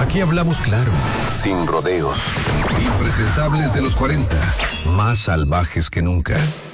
Aquí hablamos claro, sin rodeos. Impresentables de los 40, más salvajes que nunca.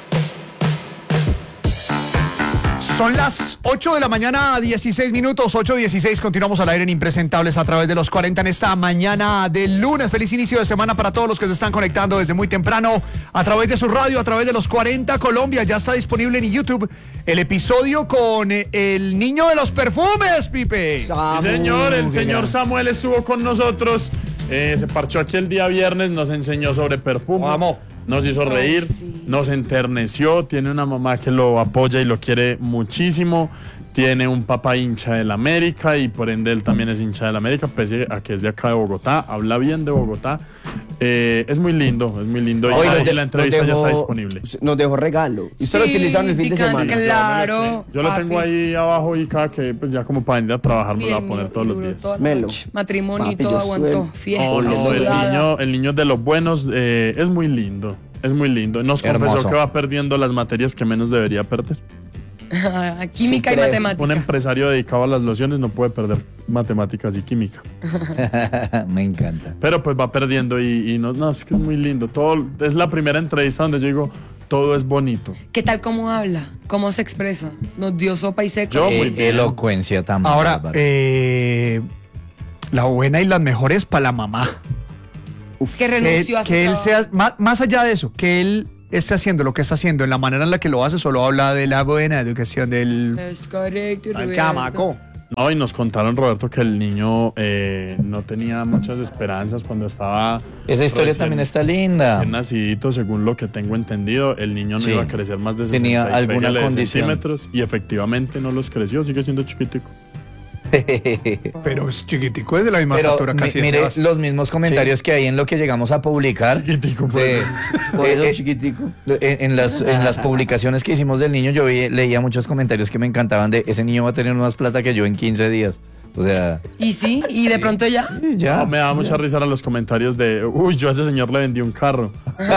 Son las 8 de la mañana, 16 minutos, 8:16. Continuamos al aire en Impresentables a través de los 40 en esta mañana de lunes. Feliz inicio de semana para todos los que se están conectando desde muy temprano a través de su radio, a través de los 40 Colombia. Ya está disponible en YouTube el episodio con el niño de los perfumes, Pipe. Sí, señor, el señor Samuel estuvo con nosotros. Se parchó aquí el día viernes, nos enseñó sobre perfumes. Vamos. Nos hizo reír, nos enterneció, tiene una mamá que lo apoya y lo quiere muchísimo, tiene un papá hincha del América y por ende él también es hincha del América, pese a que es de acá de Bogotá, habla bien de Bogotá, es muy lindo y la entrevista ya está disponible. Nos dejó regalo. Y usted lo utilizaron el fin de semana. Claro. Yo lo tengo ahí abajo y cada que pues ya como para venir a trabajar me lo voy a poner todos los días. Melo. Matrimonio y Papi, todo yo aguantó. suelo. Fiesta. El niño de los buenos es muy lindo. Es muy lindo. Nos confesó que va perdiendo las materias que menos debería perder. Química y matemática. Un empresario dedicado a las lociones no puede perder matemáticas y química. Me encanta. Pero pues va perdiendo y no, es que es muy lindo. Todo, es la primera entrevista donde yo digo, todo es bonito. ¿Qué tal cómo habla? ¿Cómo se expresa? Nos dio sopa y seco. Yo muy bien. Elocuencia también. Ahora, la buena y las mejores para la mamá. Que renunció a su que él trabajo. sea, más allá de eso, que él esté haciendo lo que está haciendo en la manera en la que lo hace, solo habla de la buena educación del Es correcto, del Roberto. chamaco. No, y nos contaron, Roberto, que el niño no tenía muchas esperanzas cuando estaba... Esa historia también está linda. Recién nacidito, según lo que tengo entendido, el niño no Sí. iba a crecer más de 60 Tenía alguna condición. centímetros y efectivamente no los creció, sigue siendo chiquitico. Pero es chiquitico, es de la misma Pero estatura casi de mire Sebas. los mismos comentarios que hay en lo que llegamos a publicar. Chiquitico, De- Por eso chiquitico. en las publicaciones que hicimos del niño, yo leía muchos comentarios que me encantaban de ese niño va a tener más plata que yo en 15 días. O sea, Y sí, y de pronto ya. ya. No, me da mucha risa los comentarios de, uy, yo a ese señor le vendí un carro.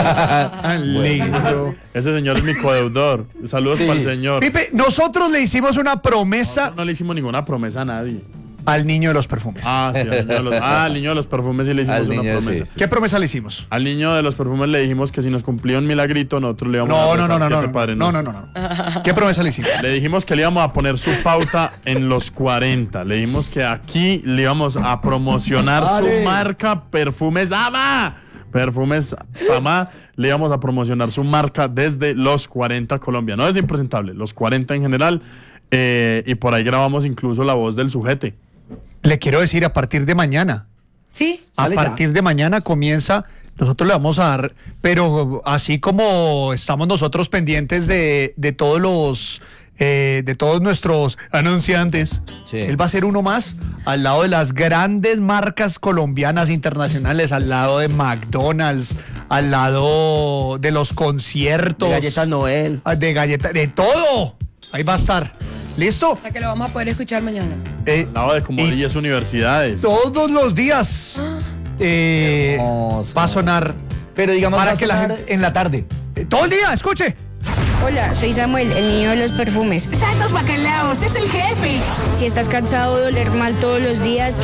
Lindo. Ese señor es mi codeudor. Saludos para el señor. Pipe, nosotros le hicimos una promesa No le hicimos ninguna promesa a nadie. al niño de los perfumes. Al niño de los perfumes sí le hicimos Al una niño, promesa. sí. ¿Qué promesa le hicimos? Al niño de los perfumes le dijimos que si nos cumplía un milagrito, nosotros le íbamos No, a no, rezar no, no, 7 no, Padres no, Nuestros. no. ¿Qué promesa le hicimos? Le dijimos que le íbamos a poner su pauta en los 40. Le dijimos que aquí le íbamos a promocionar su marca Perfumes Sama. Perfumes Sama. Le íbamos a promocionar su marca desde los 40 Colombia. No desde Impresentable, los 40 en general. Y por ahí grabamos incluso la voz del sujete. Le quiero decir, a partir de mañana. Sí. A Sale ya. partir de mañana comienza, nosotros le vamos a dar, pero así como estamos nosotros pendientes de todos nuestros anunciantes, Sí. él va a ser uno más al lado de las grandes marcas colombianas internacionales, al lado de McDonald's, al lado de los conciertos, De galletas Noel. de galletas, de todo. Ahí va a estar. ¿Listo? O sea que lo vamos a poder escuchar mañana. Al lado de como Y 10 universidades. todos los días Hermoso. va a sonar. Pero digamos Para va a que la sonar gente- en la tarde. Todo el día, escuche. Hola, soy Samuel, el niño de los perfumes. ¡Santos bacalaos! ¡Es el jefe! Si estás cansado de oler mal todos los días,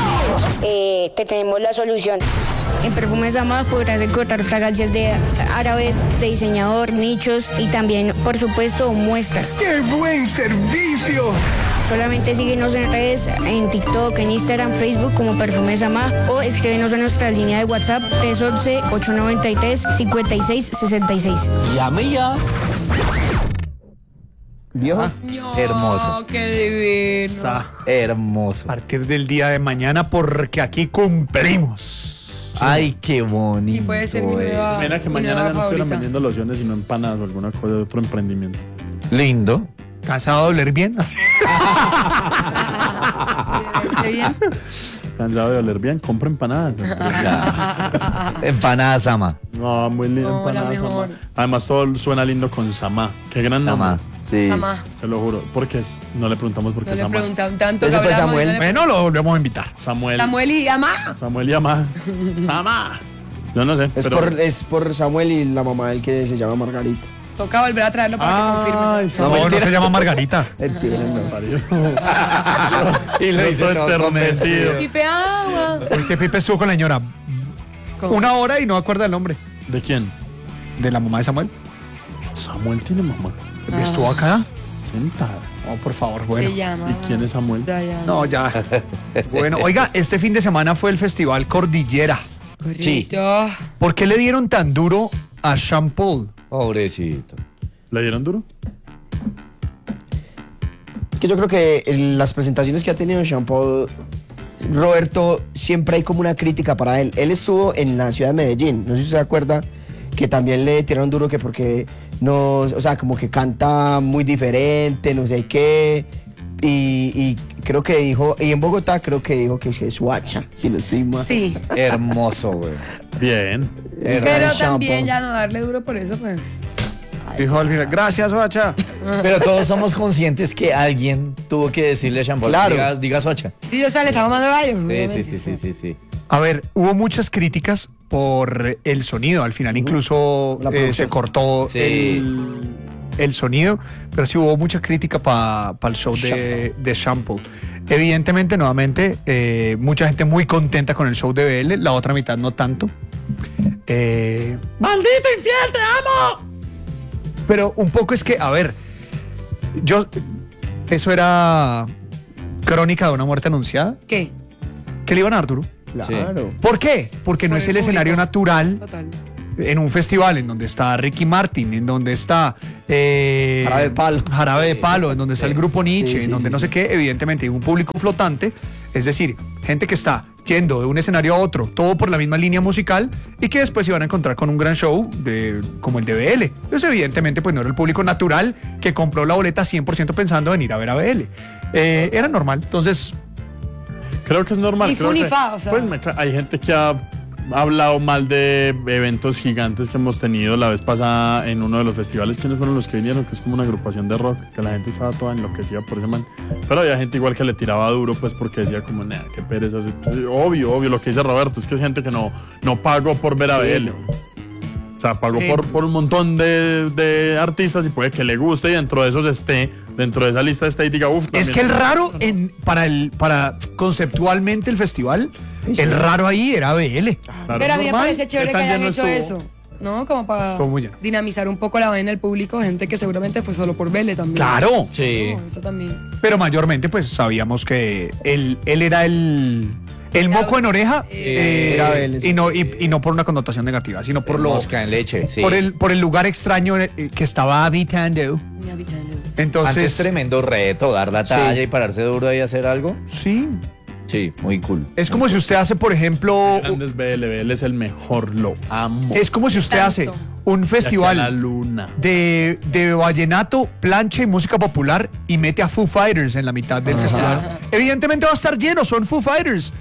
te tenemos la solución. En Perfumes Sama podrás encontrar fragancias de árabes, de diseñador, nichos y también, por supuesto, muestras. ¡Qué buen servicio! Solamente síguenos en redes, en TikTok, en Instagram, Facebook como Perfumes Sama o escríbenos en nuestra línea de WhatsApp 311-893-5666. Llame ya. ¿Vio? Hermoso. ¡Qué divino! Hermoso. A partir del día de mañana, porque aquí cumplimos. Ay, qué bonito. Sí, puede ser mi nueva. Mira que mi mañana nueva ya no estuvieran favorita. vendiendo lociones, sino empanadas o alguna cosa de otro emprendimiento. Lindo. ¿Cansado de oler bien? Así. ¿Está bien? Cansado de oler bien, compra empanadas. Empanada Sama. No, muy lindo No, la empanadas. mejor. Sama. Además, todo suena lindo con Samá. Qué gran Sama. nombre. Sí. Samá. Se lo juro. Porque no le preguntamos por qué No le Samá. preguntaban tanto que Ese fue hablamos. Samuel. no le- Bueno, lo volvemos a invitar. Samuel. Samuel y Amá. Samuel y Amá. Samá. Yo no sé. Es por Samuel y la mamá del que se llama Margarita. Toca volver a traerlo para que confirme. esa- No, no se llama Margarita. Entienden, no. Y lo hice todo enternecido. Pipe agua. Este Pipe estuvo con la señora ¿Cómo? 1 hora y no acuerda el nombre. ¿De quién? De la mamá de Samuel. Samuel tiene mamá. ¿Estuvo acá? Sentada. No, por favor, bueno. Se llama. ¿Y quién es Samuel? Diana. No, ya. Bueno, oiga, este fin de semana fue el Festival Cordillera. Correcto. ¿Por qué le dieron tan duro a Sean Paul? Pobrecito. ¿Le dieron duro? Que yo creo que en las presentaciones que ha tenido Sean Paul, Roberto, siempre hay como una crítica para él. Él estuvo en la ciudad de Medellín, no sé si se acuerda, que también le tiraron duro que porque no, o sea, como que canta muy diferente, no sé qué. Y creo que dijo, y en Bogotá creo que dijo que es Suacha, si no estoy mal. Sí. Hermoso, güey. Bien. Pero Sean también Paul. ya no darle duro por eso, pues. Dijo al final, gracias, Bacha. Pero todos somos conscientes que alguien tuvo que decirle a Sean Paul, Claro. diga Socha. Sí, o sea, le estaba mandando gallo. Sí, obviamente, sí. A ver, hubo muchas críticas por el sonido. Al final incluso La producción. se cortó Sí. el sonido, pero sí hubo mucha crítica para el show de Sean Paul. Evidentemente, nuevamente, mucha gente muy contenta con el show de BL, la otra mitad no tanto. ¡Maldito infiel, te amo! Pero un poco es que, a ver, eso era crónica de una muerte anunciada, ¿Qué? que le iban a dar duro. Claro. ¿Por qué? Porque no Por es el el escenario público. natural Total. en un festival en donde está Ricky Martin, en donde está Jarabe de Palo. Jarabe de Palo, en donde está el grupo Nietzsche, sí, en donde sí, no sé sí. qué, evidentemente hay un público flotante, es decir, gente que está yendo de un escenario a otro, todo por la misma línea musical y que después se van a encontrar con un gran show como el de BL. Entonces evidentemente pues no era el público natural que compró la boleta 100% pensando en ir a ver a BL. Era normal, entonces Creo que es normal. Ni fu creo ni que, fa, o sea. pues, hay gente que ha hablado mal de eventos gigantes que hemos tenido la vez pasada en uno de los festivales. ¿Quiénes fueron los que vinieron? Que es como una agrupación de rock, que la gente estaba toda enloquecida por ese man. Pero había gente igual que le tiraba duro, pues porque decía como, nah, qué pereza. Pues, obvio, lo que dice Roberto, es que es gente que no pagó por ver a BL. O sea, pagó Sí. por un montón de artistas y puede que le guste y dentro de esos esté, dentro de esa lista esté y diga, uff. es que el raro para conceptualmente el festival, el raro ahí era BL. Pero a mí me parece chévere que hayan hecho estuvo? eso. ¿No? Como para Estuvo muy lleno. dinamizar un poco la vaina del público, gente que seguramente fue solo por Vele también. Claro. Sí. No, eso también. Pero mayormente, pues sabíamos que él era el moco en oreja Era Vélez. y no por una connotación negativa, sino por Mosca en leche, sí. por el lugar extraño que estaba habitando. Ni habitando. Antes Entonces, tremendo reto, dar la talla y pararse duro ahí a hacer algo. sí. Sí, muy cool. Es como si usted hace, por ejemplo, Grandes BL es el mejor, lo amo. es como si usted Tanto. hace un De aquí a la festival luna. de vallenato, plancha y música popular y mete a Foo Fighters en la mitad del festival. Evidentemente va a estar lleno, son Foo Fighters.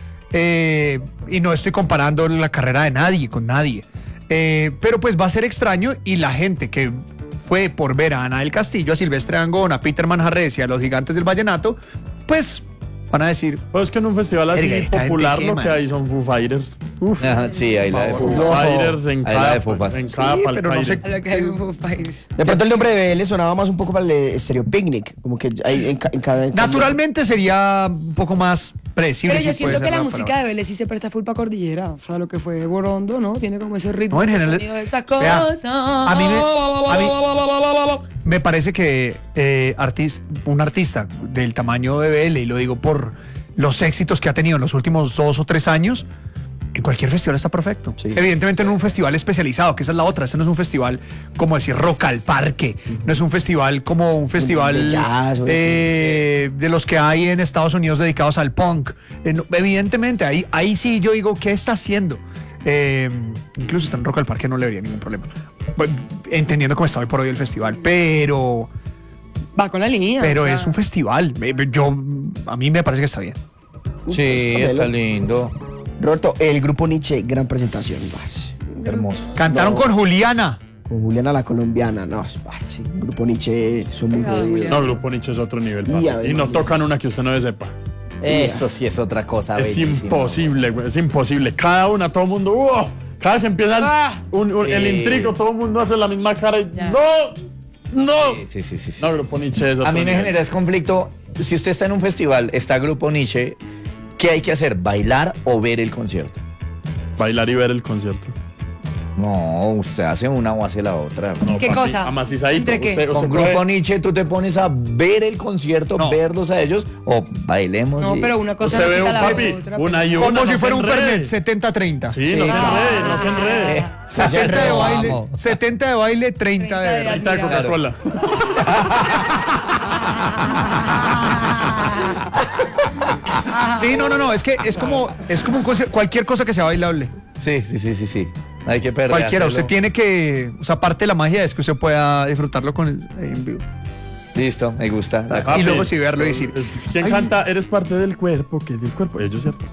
Y no estoy comparando la carrera de nadie con nadie. Pero pues va a ser extraño y la gente que fue por ver a Ana del Castillo, a Silvestre Dangond, a Peter Manjarres y a los gigantes del vallenato, pues van a decir, Pues es que en un festival así Verga, esta popular gente lo qué, que man. hay son Foo Fighters. Uf. Ajá, sí, ahí la de Foo Foo. Fighters en Ahí la cada, de Fufas. en cada Sí, pero no palcaire. sé. A lo que hay un Foo Fighters. De pronto el nombre de BL sonaba más un poco para el Stereo Picnic, como que hay en cada... naturalmente sería un poco más predecible. Pero yo si puede siento ser que la la música palabra. de Vélez sí se presta full para cordillera. O sea, lo que fue Borondo, ¿no? Tiene como ese ritmo. No, en ese general- sonido de esa Vea, cosa. a mí me parece que un artista del tamaño de BL, y lo digo por los éxitos que ha tenido en los últimos 2 o 3 años, en cualquier festival está perfecto. Sí. Evidentemente en un festival especializado, que esa es la otra. Este no es un festival como decir Rock al Parque. No es un festival como un festival De jazz o de los que hay en Estados Unidos dedicados al punk. Evidentemente, ahí sí yo digo, ¿qué está haciendo? Incluso está en Rock al Parque, no le vería ningún problema. Bueno, entendiendo cómo está hoy por hoy el festival, pero Va con la línea. o sea, es un festival. A mí me parece que está bien. Sí, está lindo. Roberto, el grupo Nietzsche, gran presentación, parce. Hermoso. Cantaron con Juliana. Con Juliana la colombiana, no, parce. El grupo Nietzsche son muy Pegado, jodidos. Juliana. No, Grupo Nietzsche es otro nivel, Y papi. además- Y no tocan una que usted no sepa. Eso sí es otra cosa. Es bellísima. imposible, güey. Es imposible. Cada una, todo el mundo. ¡wow! Cada vez que empieza el intrigo, todo el mundo hace la misma cara y. Ya. ¡No! ¡No! Sí. No, Grupo Nietzsche es otro A mí me nivel. genera ese conflicto. Si usted está en un festival, está Grupo Nietzsche, ¿Qué hay que hacer? ¿Bailar o ver el concierto? Bailar y ver el concierto. No, usted hace una o hace la otra. No, ¿Qué cosa? Amacisadito. ¿Entre qué? Usted Con coge- Grupo Nietzsche tú te pones a ver el concierto, No. verlos a ellos, o bailemos. No, y- pero una cosa Usted no ve quita un la papi, otra. una y una. Como si no fuera se un enrede. Fernet 70-30. Sí, no se enrede, no se enrede. 70 de baile, vamos. 70 de baile, 30 de 30 de Ahorita de Coca-Cola. Sí, no, es que es como un concierto, cualquier cosa que sea bailable. Sí. Hay que perder. Cualquiera, usted tiene que, o sea, parte de la magia es que usted pueda disfrutarlo con en vivo. Listo, me gusta. Y luego sí verlo y decir, ¿Quién ay, canta? Eres parte del cuerpo, que del cuerpo. Ellos, ¿cierto?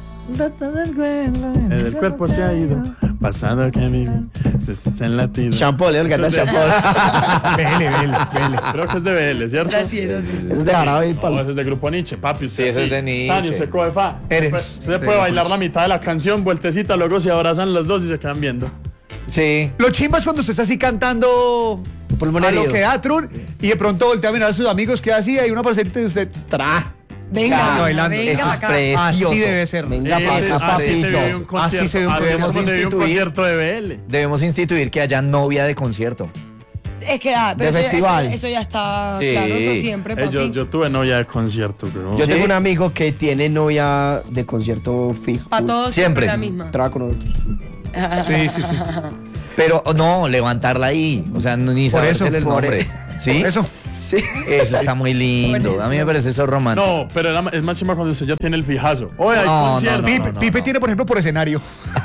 El cuerpo se ha ido, pasando que mi se está en latido. Champol, el canta Eso es de- Champol. Vele. Creo que es de BL, ¿cierto? Así es, así. Es de Jarabe y No, Palo. ese es de Grupo Nietzsche, papi. Usted Sí, ese es de Nietzsche. Tani, usted coge fa. Eres Usted de puede Grupo bailar Nietzsche. la mitad de la canción, vueltecita, luego se abrazan los dos y se quedan viendo. Sí. Lo chimba es cuando usted está así cantando Pulmón a lo herido. que da Trun y de pronto voltea a mirar a sus amigos que así hay una presente y usted tra. Venga, Claro, bailando. venga Eso para es acá. precioso. Así debe ser. Venga, Ese- pasa, así se vive un papitos. concierto. Así se vive un Así es concierto. como se vive un Instituir. concierto de BL. Debemos instituir que haya novia de concierto. Es que, pero De eso, festival. eso ya está Sí. claro, eso siempre, papi. Yo tuve novia de concierto, pero... Yo tengo un amigo que tiene novia de concierto fijo. Para todos Siempre. siempre la misma. Trabaja con nosotros. Sí. Pero no, levantarla ahí. O sea, ni Por eso, saberse el por nombre. ¿Sí? Eso. Sí. Eso está muy lindo. A mí me parece eso romántico. No, pero es más chimba cuando usted ya tiene el fijazo. Oye, hay No, concierto. Pipe tiene, por ejemplo, por escenario.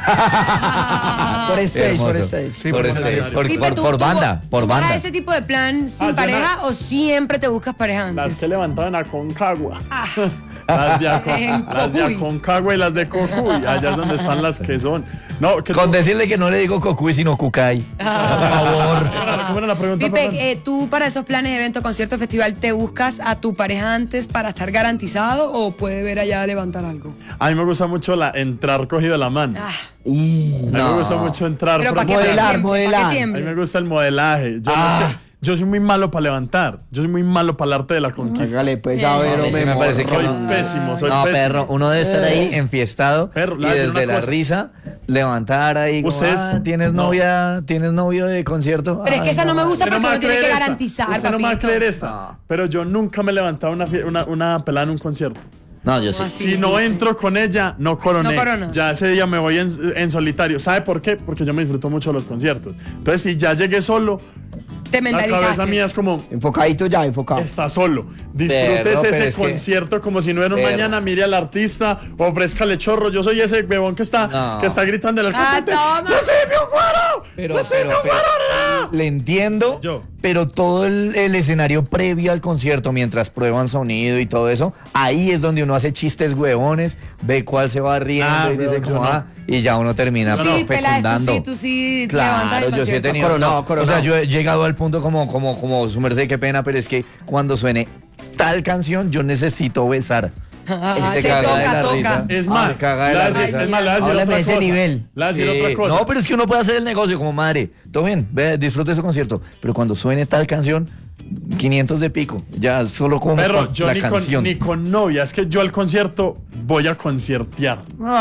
Por stage, por Hermoso. stage. Sí, por, por este- escenario. por- Pipe, por banda, por ¿tú vas banda. a ese tipo de plan sin yo pareja no- o siempre te buscas pareja Las antes? que levantaban a Concagua. Las de, En las de Cocuy. Aconcagua y las de Cocuy. Allá es donde están las que son. No, que Con decirle que no le digo cocuy, sino cucay. Por favor. ¿Cómo era la pregunta? Pipe, perdón? ¿tú para esos planes, evento, concierto, festival, te buscas a tu pareja antes para estar garantizado o puede ver allá levantar algo? A mí me gusta mucho entrar cogido de la mano. Ah, Y A mí me gusta mucho entrar. pero ¿para qué modelar, tiemble? ¿Para modelar. qué A mí tiemble? me gusta el modelaje. Yo soy muy malo para levantar. Yo soy muy malo para el arte de la conquista. hágale pues a ver, A mí sí me parece que Soy no. pésimo, soy No, pésimo. perro, uno debe estar ahí enfiestado Perro, y le voy a decir desde una la cosa. risa levantar ahí como, Ustedes- ¿tienes no. novia? ¿Tienes novio de concierto? Pero es que Ay, esa no me gusta Usted no porque me va uno a tiene que creer esta. garantizar, Usted no me va a papito. creer esta. Pero yo nunca me he levantado una pelada en un concierto. No, yo sí. Así. Si no entro con ella, no coroné. No coronas. Ya ese día me voy en solitario. ¿Sabe por qué? Porque yo me disfruto mucho de los conciertos. Entonces, si ya llegué solo, Te la cabeza mentalizaste. mía es como, enfocadito ya, enfocado. está solo. Disfrútese Perro, pero ese es que- concierto como si no era un Perro. mañana. Mire al artista, ofrézcale chorro. Yo soy ese bebón que está gritando en el Ah, cantante. toma. ¡Recibeme un cuero! Pero, ¡Recibeme un cuero! le entiendo, Yo. pero todo el escenario previo al concierto, mientras prueban sonido y todo eso, ahí es donde uno hace chistes huevones, ve cuál se va riendo Ah, y dice pero como, yo no. y ya uno termina Sí, Peláez, fecundando. tú sí levantas Claro, el yo sí he concierto. tenido. Coronado, coronado. O sea, yo he llegado al punto como su merced, qué pena, pero es que cuando suene tal canción, yo necesito besar. Ah, Se te caga de toca, la toca. risa. Es más, Se caga de le voy a la decir- risa. es más, le voy a decir Háblame otra de ese cosa. nivel. Le voy a decir Sí. otra cosa. No, pero es que uno puede hacer el negocio como madre. Todo bien, ve, disfrute su concierto. Pero cuando suene tal canción, 500 de pico. Ya solo como Perro, con yo la ni canción. ni con novia. Es que yo al concierto voy a conciertear.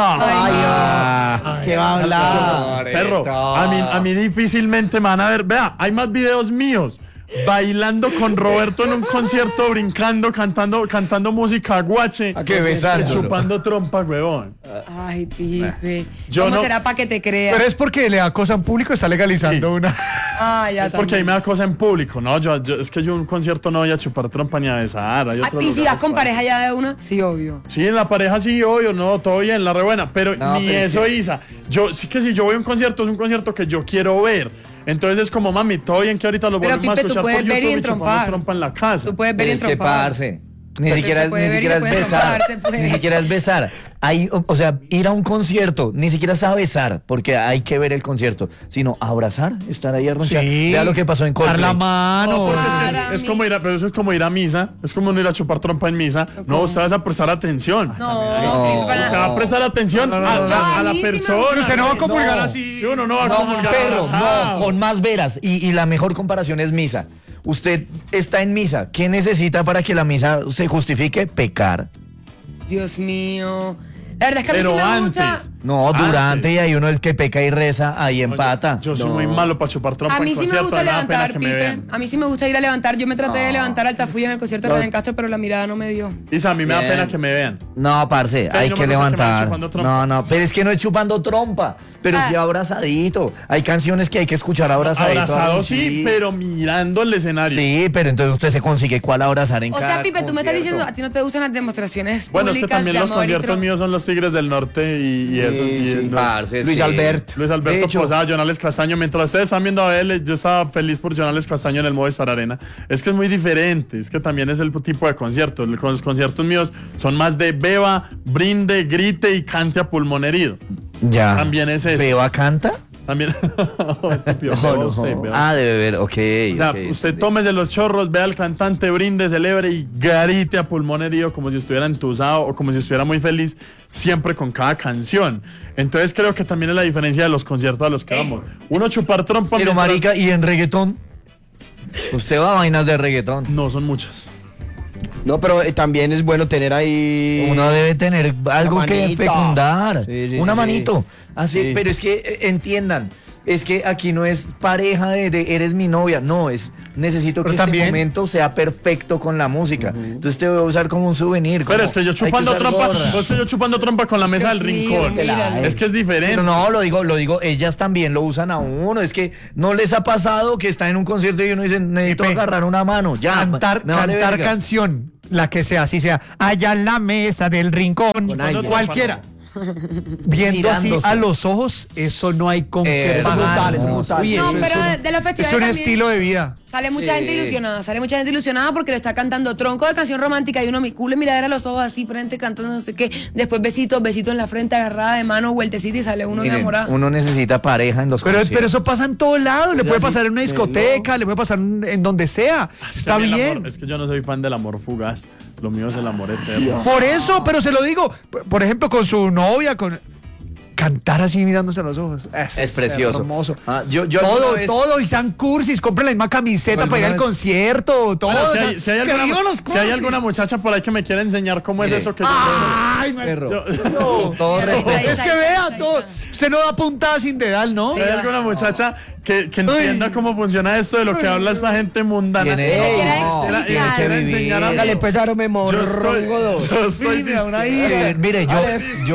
¿Qué va a hablar? Perro, a mí difícilmente me van a ver. Vea, hay más videos míos bailando con Roberto en un concierto, brincando, cantando música guache. Que besar. Chupando trompa, huevón. Ay, Pipe. Yo ¿Cómo no- será para que te crea? Pero es porque le da cosa en público, está legalizando Sí. una. Ah, ya Es porque ahí también. me da cosa en público, ¿no? Es que yo en un concierto no voy a chupar trompa ni a besar. hay Ah, otros ¿y si lugares vas con para- pareja ya de una? Sí, obvio. Sí, en la pareja sí, obvio, no, todo bien, la re buena, pero No, ni pero es eso, que- Isa. Yo, sí que si yo voy a un concierto, es un concierto que yo quiero ver. Entonces es como, mami, todo bien que ahorita lo Pero, volvemos a Pipe, tú escuchar por puedes ver y YouTube y chupamos entrompar. trompa en la casa. Tú puedes ver y Pero es que entrompar. parce. Ni Pero siquiera, se puede ni ver y siquiera se es puede besar. tromar, se puede. Ni siquiera es besar. Hay, o sea, ir a un concierto, ni siquiera es a besar, porque hay que ver el concierto, sino abrazar, estar ahí arronchar. Vea lo que pasó en Dar Coldplay. la mano. No, porque es que Para es mí. como ir a, pero eso es como ir a misa, es como no ir a chupar trompa en misa. No, usted va a prestar atención. No, Usted va a prestar atención a la a mí sí me persona. gusta. Usted no va a comulgar así. Sí, uno no va a No, comulgar perro, abrazado. no, con más veras. Y la mejor comparación es misa. Usted está en misa. ¿Qué necesita para que la misa se justifique? Pecar. Dios mío. La verdad es que a mí sí Pero me gusta. antes. No, durante y hay uno el que peca y reza, ahí empata. Yo soy muy malo para chupar trompa A mí en sí me concierto, gusta me da pena levantar, que me Pipe. vean. A mí sí me gusta ir a levantar. Yo me traté de levantar Altafulla en el concierto de Rubén Castro, pero la mirada no me dio. Isa, a mí me da Bien. pena que me vean. No, parce, que a mí hay no que me gusta que me vayan levantar. chupando trompa. No, pero es que no es chupando trompa, pero Ah. sí abrazadito. Hay canciones que hay que escuchar abrazadito. Abrazado sí, pero mirando el escenario. Sí, pero entonces usted se consigue cuál abrazar en O cada sea, Pipe, tú me estás concierto. diciendo, a ti no te gustan las demostraciones Bueno, es que públicas también de los amor y conciertos míos son los Tigres del Norte y eso. Y sí, los- Parce, Luis sí. Alberto. Luis Alberto De hecho- Posada, Jonales Castaño. Mientras ustedes están viendo a él, yo estaba feliz por Jonales Castaño en el Movistar Arena. Es que es muy diferente, es que también es el tipo de concierto. Los conciertos míos son más de beba, brinde, grite y cante a pulmón herido. Ya. También es eso. ¿Beba canta? También. Estúpido, beba usted, beba. Ah, de beber, ok. O sea, ok, usted entendí. tómese los chorros, vea al cantante, brinde, celebre y grite a pulmón herido como si estuviera entusado o como si estuviera muy feliz, siempre con cada canción. Entonces creo que también es la diferencia de los conciertos a los que vamos. Uno chupar trompa Pero mientras- marica, ¿y en reggaetón? Usted va a vainas de reggaetón. No, son muchas. No, pero también es bueno tener ahí. Uno debe tener algo Una que manita. fecundar. Sí, sí, una sí, manito. sí. Así, Sí. pero es que entiendan. Es que aquí no es pareja de eres mi novia, no, es necesito Pero que también- este momento sea perfecto con la música. Entonces te voy a usar como un souvenir. Pero como, es que yo hay chupando usar trompa, gorra. no estoy yo chupando trompa con la mesa Dios del mío, rincón. míralo. Es que es diferente. Pero no, lo digo, ellas también lo usan a uno. Es que no les ha pasado que están en un concierto y uno dice, necesito Pipe, agarrar una mano. Ya, Cantar, me vale cantar verga. canción, la que sea, así sea, allá en la mesa del rincón, aire. cualquiera. Viendo así Mirándose. a los ojos, eso no hay con qué Eso es pagar. brutal, eso es brutal. Uy, No, eso es pero un- de los es festivales un también estilo de vida. sale mucha gente ilusionada, porque lo está cantando tronco de canción romántica y uno mi culo y miradera a los ojos así frente cantando no sé qué, después besitos en la frente, agarrada de mano, vueltecita y sale uno Miren, enamorado. uno necesita pareja en los Pero conciertos. eso pasa en todos lados, le puede pasar en una discoteca, le puede pasar en donde sea. Está A mí el bien. amor- es que yo no soy fan del amor fugaz. Lo mío es el amor eterno. Por eso, pero se lo digo, por ejemplo, con su novia, cantar así mirándose a los ojos. Eso Es precioso. Hermoso. Ah, yo todo, alguna vez- todo, y están cursis, compren la misma camiseta para ir al ¿Alguna vez? concierto, todo. Bueno, o si sea, hay, si hay que alguna, vivan los si hay cursis. alguna muchacha por ahí que me quiera enseñar cómo Mire. es eso que yo Ay, Perro. Yo- Todo Ahí respeto. está, es que ahí vea está. todo. Usted no da puntada sin dedal, ¿no? Si hay alguna muchacha que entienda cómo funciona esto de lo que habla esta gente mundana. Tiene- Le quiera no, explicar. tiene que Quiera vivir. enseñar algo. Hágale pues a me Yo estoy- morrongo dos. yo estoy Mira, una Sí, ira. mire, yo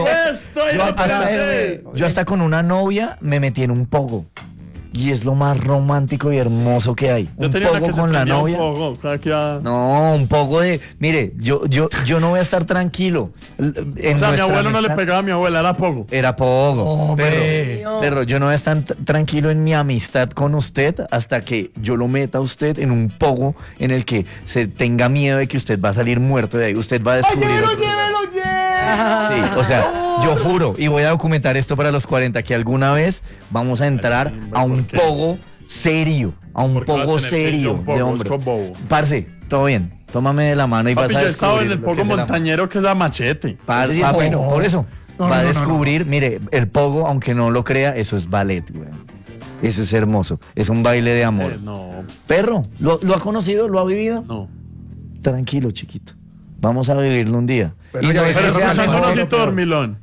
Estoy hasta con una novia me metí en un pogo. Y es lo más romántico y hermoso que hay. Yo Un tenía una pogo que se con la prendía un novia. pogo, cada que a- No, un poco de. Mire, yo no voy a estar tranquilo. O sea, mi abuelo no le pegaba a mi abuela, era pogo. Era poco. Hombre. Pero yo no voy a estar tranquilo en mi amistad con usted hasta que yo lo meta a usted en un pogo en el que se tenga miedo de que usted va a salir muerto de ahí. Usted va a descubrir. Sí, o sea, yo juro y voy a documentar esto para los 40 que alguna vez vamos a entrar a un ¿por qué? pogo serio, a un ¿Por qué va a pogo tener que ir a serio un pogo? de Es hombre. como bobo. Parce, todo bien. Tómame de la mano y Papi, vas a yo estaba descubrir en el lo que pogo es el amor. montañero que es a machete. Parce, Ese sí papi, es no, pogo. por eso. No, va a no, no, descubrir, mire, el pogo, aunque no lo crea, eso es ballet, güey. Eso es hermoso. Es un baile de amor. No, Perro, ¿lo ha conocido? ¿Lo ha vivido? no. Tranquilo, chiquito. Vamos a vivirlo un día. Pero Y ya no ves es Pero que sea escuchando mejor, unosito pero- dormilón.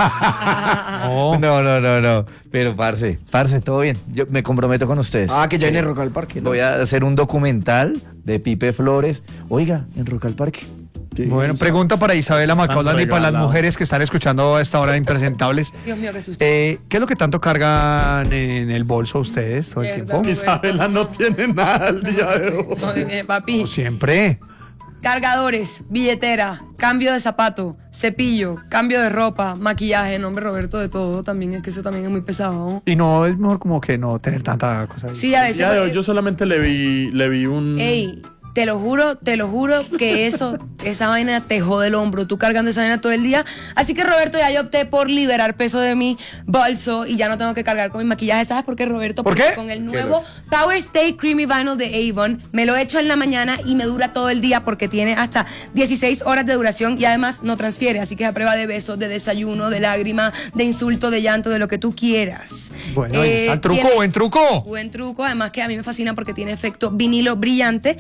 No. Pero, parce, todo bien. Yo me comprometo con ustedes. Ah, que ya viene Rock al Parque, ¿no? Voy a hacer un documental de Pipe Flores. Oiga, en Rock al Parque. Bueno, pregunta para Isabela Macaulay y para las regalados. mujeres que están escuchando a esta hora de Impresentables. Dios mío, qué susto. ¿Qué es lo que tanto cargan en el bolso ustedes todo el Mierda. tiempo? Isabela no tiene nada al día de hoy. No, papi. No siempre. Cargadores, billetera, cambio de zapato, cepillo, cambio de ropa, maquillaje, nombre Roberto de todo también, es que eso también es muy pesado, ¿no? Y no es mejor como que no tener tanta cosa ahí. Sí, a El veces. día de hoy yo solamente le vi un... Ey, te lo juro que esa vaina te jode el hombro, tú cargando esa vaina todo el día. Así que Roberto, ya yo opté por liberar peso de mi bolso y ya no tengo que cargar con mi maquillaje. ¿Sabes por qué, Roberto? ¿Por Porque qué? con el nuevo Power Stay Creamy Vinyl de Avon me lo echo en la mañana y me dura todo el día porque tiene hasta 16 horas de duración y además no transfiere. Así que es a prueba de besos, de desayuno, de lágrima, de insulto, de llanto, de lo que tú quieras. Bueno, ahí está el truco, tiene- buen truco. Buen truco, además que a mí me fascina porque tiene efecto vinilo brillante que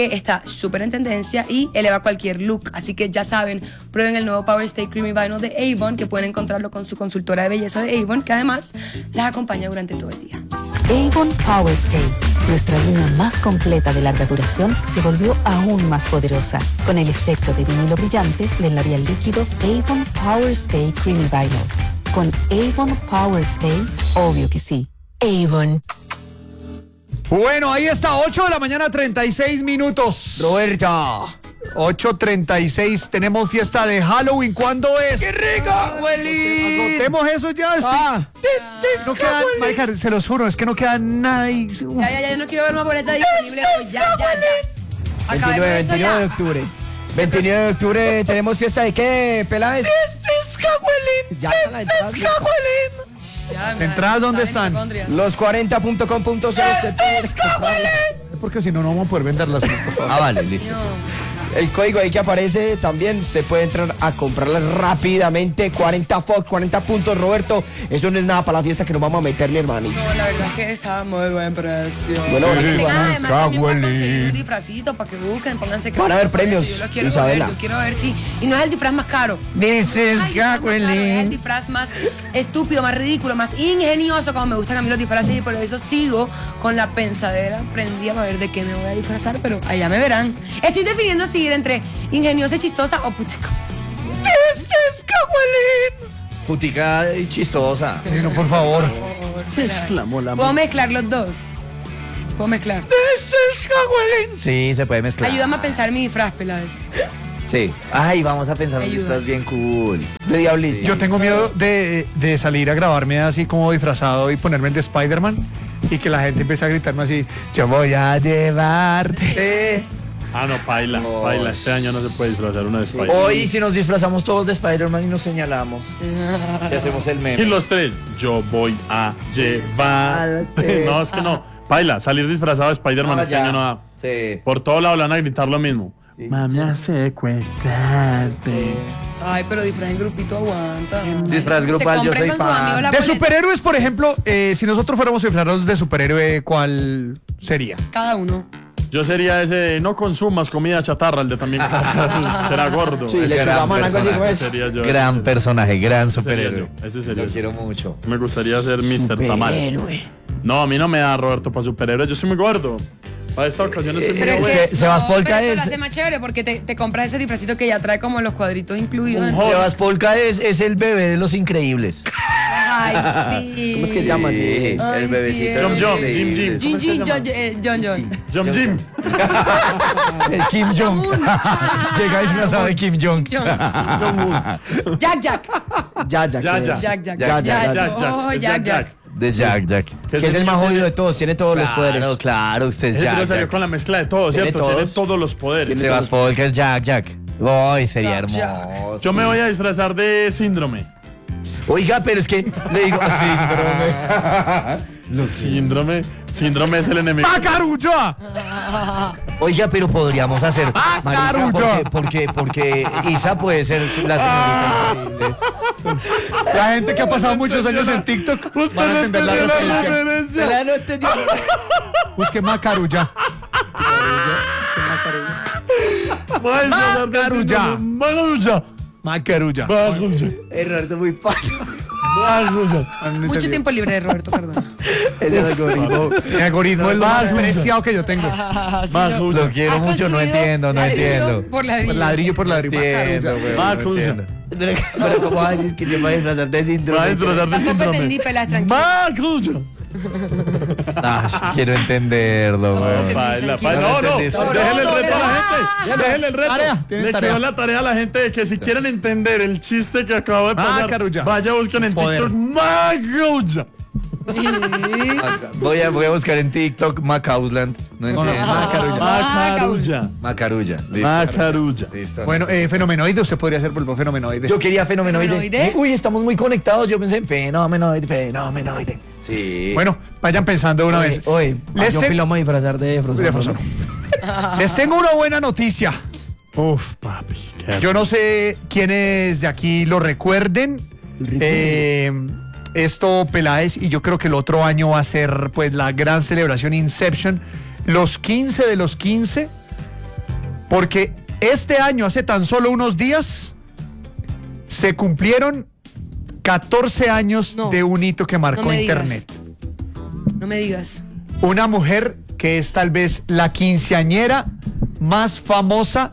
que está súper en tendencia y eleva cualquier look. Así que ya saben, prueben el nuevo Power Stay Creamy Vinyl de Avon, que pueden encontrarlo con su consultora de belleza de Avon, que además las acompaña durante todo el día. Avon Power Stay, nuestra línea más completa de larga duración, se volvió aún más poderosa con el efecto de vinilo brillante del labial líquido Avon Power Stay Creamy Vinyl. Con Avon Power Stay, obvio que sí. Avon. Bueno, ahí está, 8 de la mañana, 36 minutos. Roberta. 8:36, tenemos fiesta de Halloween. ¿Cuándo es? ¡Qué rico, abuelita! Agotemos eso ya. No queda, marica, se los juro, es que no queda nada. Ya, yo no quiero ver una boleta disponible hoy. Ya. Acabemos 29 esto ya. de octubre. 29 de octubre tenemos fiesta de qué, Peláez. Ya está la entrada. Ya, ¿Entradas dónde están? Los40.com.co. Porque si no, no vamos a poder venderlas. Vale, listo. El código ahí que aparece también se puede entrar a comprarlas rápidamente. 40 Fox, 40 puntos, Roberto. Eso no es nada para la fiesta que nos vamos a meter, mi hermanito. No, la verdad es que estaba muy buen precio. Bueno, Además, también para conseguir un disfrazito para que busquen, pónganse Van a haber premios, Yo los quiero Isabela. ver, yo quiero ver si. Y no es el disfraz más caro. This is Es el disfraz más estúpido, más ridículo, más ingenioso, como me gustan a mí los disfraces, y por eso sigo con la pensadera prendida para ver de qué me voy a disfrazar, pero allá me verán. Estoy definiendo si entre ingeniosa y chistosa o putica. Putica y chistosa. No, por favor. Exclamó la Puedo mezclar los dos. Puedo mezclar. Sí, se puede mezclar. Ayúdame a pensar mi disfraz, Peláez. Sí. Ay, vamos a pensar un Ayudas. disfraz bien cool. De diablito. Yo tengo miedo de salir a grabarme así como disfrazado y ponerme el de Spider-Man y que la gente empiece a gritarme así: yo voy a llevarte. No, paila. Este año no se puede disfrazar uno de Spider-Man. Hoy si nos disfrazamos todos de Spider-Man y nos señalamos. Y hacemos el Y meme. los tres, yo voy a llevarte. No, es que no. Paila, salir disfrazado de Spider-Man este año no da. Sí. Por todo lado le van a gritar lo mismo. Sí. Mami, hace cuéntate. Ay, pero disfraz en grupito aguanta. Disfraz grupal, Se yo compren soy con sus amigos fan. la De boleta. superhéroes, por ejemplo, si nosotros fuéramos disfrazados de superhéroe, ¿cuál sería? Cada uno. Yo sería ese de no consumas comida chatarra, el de también será gordo. Sí, le Ese chupaban algo así como eso. sería yo. Gran ese personaje, gran sería superhéroe. yo. Ese sería Lo yo. quiero mucho. Me gustaría ser Mr. Tamal. No, a mí no me da, Roberto, para superhéroe. Yo soy muy gordo. Para esta ocasión estoy muy Pero es gordo. que, Sebas Polka pero eso es- lo hace más chévere porque te compras ese disfrazito que ya trae como los cuadritos incluidos. Sebas Polka es el bebé de los increíbles. Ay, sí. ¿Cómo es que llama así? Sí, Ay, el bebecito. sí, Jom, Jim, Jim. Jin, Jin, John. Jom Jim. Kim Jong. Llega disfrazado de Kim Jong. Jack. Ya. Jack. Oh, Jack. De Jack. Que es el más jodido de todos, tiene todos los poderes. Claro, usted es Ese pero salió Jack. con la mezcla de todo, Tiene ¿cierto? Tiene todos. todos los poderes. Sebas Polka es Jack. Ay, sería Jack. hermoso. Yo me voy a disfrazar de síndrome. Oiga, pero es que le digo Síndrome es el enemigo. ¡Macarulla! Oiga, pero podríamos hacer marica, carulla! porque Isa puede ser la señorita increíble. La gente que ha pasado muchos años en TikTok van a entender la referencia. La no entendió. Busque Macarulla. Macarulla. Macarulla. Roberto es muy pato. Mucho tiempo libre de Roberto, perdón. Es el algoritmo. El algoritmo es lo más preciado que yo tengo. Lo quiero mucho, no entiendo. Por ladrillo. Ladrillo por ladrillo. Entiendo, weón, no Macarulla. entiendo. Pero ¿cómo vas a decir que te vas a disfrazar de Va a síndrome? disfrazar de Tampoco síndrome. entendí, Pelas, tranquilo. Macarulla. Quiero entenderlo, weón. Baila, Tranquilo. no, no, entendiste. déjenle el reto a la Ah. gente. Déjenle el reto. Tarea, tienen Le tarea. quedó la tarea a la gente de que si quieren entender el chiste que acabo de pasar, Macarulla. vaya busquen en Poder. TikTok Macarulla. Voy a buscar en TikTok Macausland. No entiendo. Macarulla. Macarulla. Listo. Macarulla. Listo. Bueno, fenomenoide, usted podría ser pulpo fenomenoide. Yo quería fenomenoide. ¿Fenomenoide? Uy, estamos muy conectados. Yo pensé en fenomenoide. Sí. Bueno, vayan pensando de una vez. Oye, Les yo te- lo vamos a disfrazar de De Frozen. Frozen. Les tengo una buena noticia. Uf, papi. Yo no sé quiénes de aquí lo recuerden. Esto, Peláez, y yo creo que el otro año va a ser pues la gran celebración Inception. Los 15 de los 15 Porque este año, hace tan solo unos días, se cumplieron 14 años de un hito que marcó Internet. No me digas. Una mujer que es tal vez la quinceañera más famosa.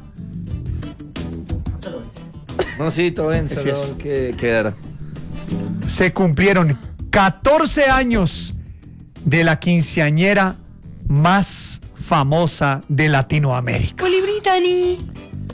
No, sí, todo bien, solo que quedara. Se cumplieron 14 años de la quinceañera más famosa de Latinoamérica. Oli Brittany.